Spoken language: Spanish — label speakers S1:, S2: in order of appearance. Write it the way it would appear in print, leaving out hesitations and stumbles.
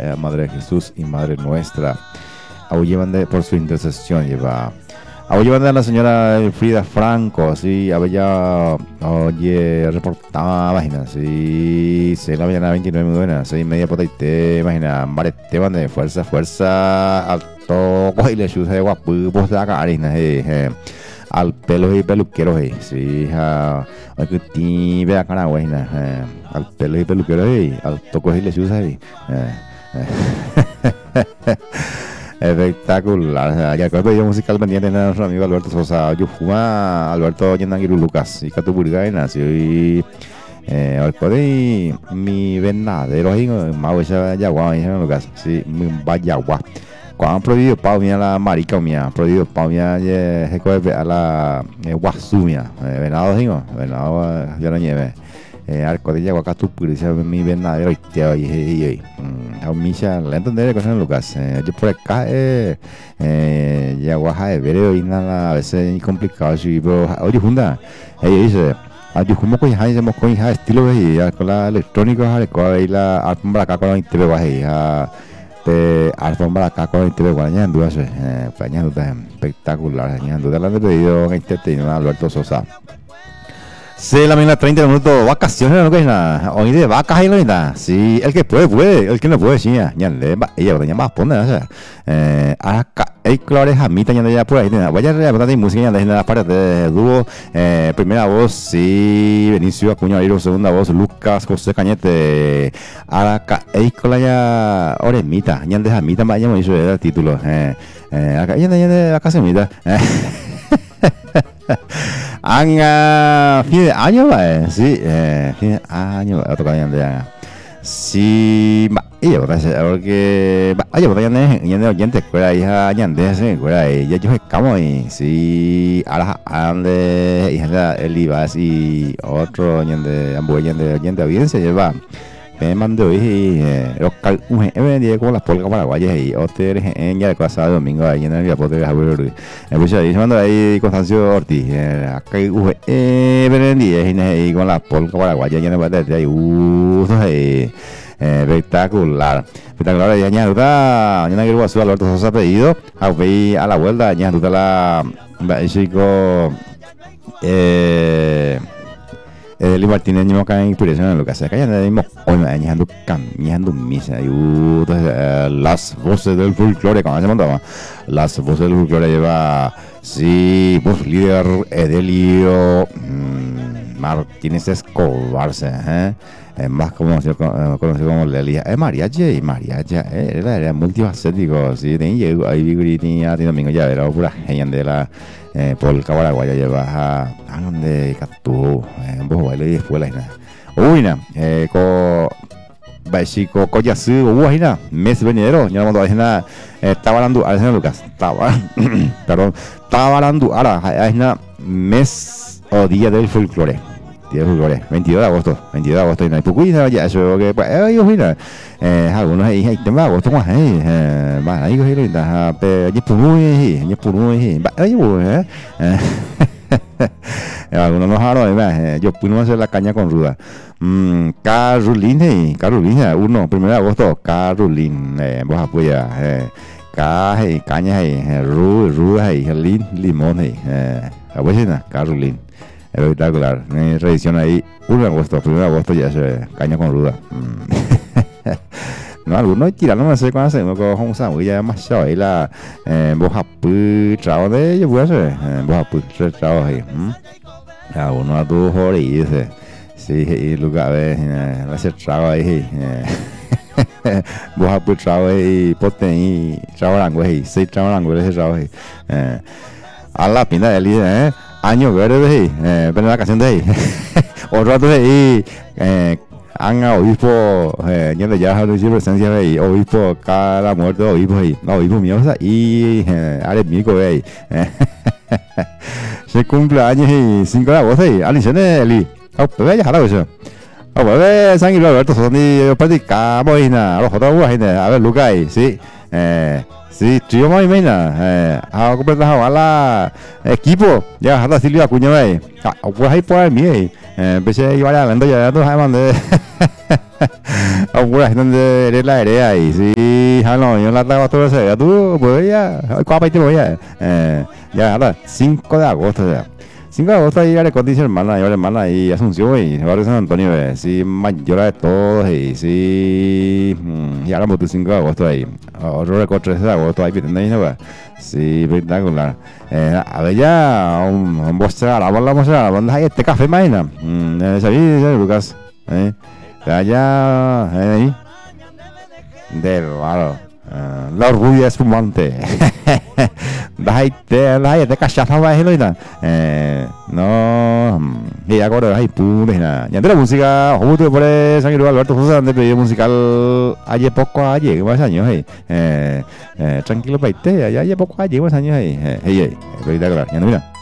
S1: Madre de Jesús y Madre nuestra. Llevan por su intercesión, lleva. Llevan a la señora Frida Franco, sí, había, oye, reportaba, imagina, sí, se la mañana 29 muy buena, 6:30 por ahí, imagina, Mar Esteban de fuerza, alto, coge le chusa de guapo, pues de acá, harina, al pelo y peluquero, sí, hay que tibe acá, güey, al pelo y peluquero, alto, coge le chusa, espectacular. Ya que el pedido musical pendiente de nuestro amigo Alberto Sosa, yo fuma Alberto Yenangiru Lucas y Catupurga y nació y mi venadero ahí, Mau esa Yagua y Lucas, sí, mi Bayagua. Cuando prohibido Pau mía la marica mía, prohibido Pau mía a la Guasumia, venado digo, venado ya no lleve. Arco de Yagua Catupurga, mi venadero y te oye. A Misha, la entendré con el Lucas. Yo por acá, ya guaja de ver y nada, a veces es complicado. Si pero oye, Junda, ella dice, yo como con hija, hacemos con hija estilo de con la electrónica, con la alfombra acá con la interve guaje, de alfombra acá con la interve guaje, en duda, pañando espectacular, en duda la han pedido en este Alberto Sosa. Sí, la misma 30 minutos, vacaciones, no que es nada. Hoy de vacas y no hay nada. Sí, el que puede, el que no puede, sí, ya le va, ella va a poner, o sea, acá, hay colores a mitad, ya por ahí, vaya a realizar música, ya de la parte de dúo, primera voz, sí, Benicio Acuña, segunda voz, Lucas José Cañete, acá, hay colores ya, oremita, ya de jamita, vaya, me hizo el título, acá, ya de vacaciones, Anga, fin de año, sí, fin de año, otro canal de Anga. Sí, ella porque ella de oyente, fuera hija, ñande, se fuera ella, yo camo y sí, ahora ande, hija, él iba así, otro ñande, ambuñande, oyente, audiencia, lleva. Me mandó y local un día con las polcas paraguayas y hotel en ya de casa domingo ahí en el viaje de Javier. Pues ahí se mandó ahí Constancio Ortiz, acá y con las polcas paraguayas ya en el de ahí, espectacular. Espectacular, ya añaduda, ya no quiero hacer Alberto Sosa pedido, a la vuelta, añaduda la chico, Eli Martínez no cae en inspiración en lo que hace acá ya mismo hoy me añadiendo cambiando misa y las voces del folclore cuando se montaba las voces del folclore lleva sí voz líder Edelio Martínez Escobar más conocido como Lelia mariachi era multifacético sí tenía ahí tenía domingo ya era pura genial de la polca paraguaya lleva a donde captó vos baile y escuela y nada uy na básico coyasu uy mes venidero ya no me nada estaba hablando a Lucas estaba hablando ahora es nada mes o día del folclore 22 de agosto y no hay poco ya eso que pues mira algunos ahí tema de agosto más va ahí que está pero ya por muy algunos no jaron yo pude hacer la caña con ruda Carolina 1 de agosto Carolina vos apoya caña ruda limón abuela Carolina espectacular, revisión ahí 1 de agosto ya se caña con ruda no algunos tirando no sé cuándo hacemos con un sándwich ya más chao ahí la boja pu trabajo de ellos voy a hacer boja pu trabajo ahí uno a tu hora y dice sí y lugar a hacer trabajo ahí boja pu trabajo ahí poten y trabajo ahí 6 trabajo ese trabajo ahí a la pinta de líder año verde ahí pero la canción de ahí otro rato de ahí Anga obispo ya ha recibido presencia de ahí obispo cada muerte de obispo ahí no obispo mío y arémico ahí se cumple años y 5 de agosto ahí alición de Eli pues ya jala eso pues San Alberto son y practicamos y nada los otros a ver Lucas ahí sí sí, trío más y menos, a completar a la equipo, ya hasta Silvia Acuña ahí, pues ahí por mí, empecé a ir hablando ya de otros además de Ông donde eres la eres ahí, sí, no, yo la estaba todo ese, tú, pues ya, ¿cuál país te voy a? Ya, ahora, 5 de agosto, ya. 5 de agosto ahí le dice hermana, yo hermana y Asunción y barrio San Antonio, sí, mayor de todos y sí, y ahora por 5 de agosto ahí, otro récord 13 de agosto ahí, ¿entendéis? Sí, espectacular. A ver ya, mostrar, vamos a hablar de este café, imagina, ¿sabéis, Lucas? Ya, ahí, del claro. La rubia espumante. De cachaza va a decirlo no, y ahora hay pures nada. Ya de la música, justo por San Luis Alberto José de pedido musical ayer poco ayer, más años ahí. Tranquilo paite, ayer poco ayer más años ahí. Espectacular. Ya no mira.